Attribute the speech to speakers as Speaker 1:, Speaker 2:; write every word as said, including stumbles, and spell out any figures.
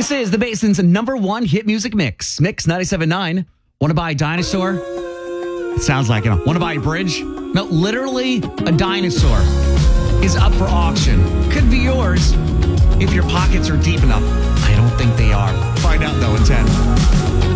Speaker 1: This is the Basin's number one hit music mix. Mix ninety-seven point nine. Want to buy a dinosaur? It sounds like it. Want to buy a bridge? No, literally a dinosaur is up for auction. Could be yours if your pockets are deep enough. I don't think they are. Find out though in ten.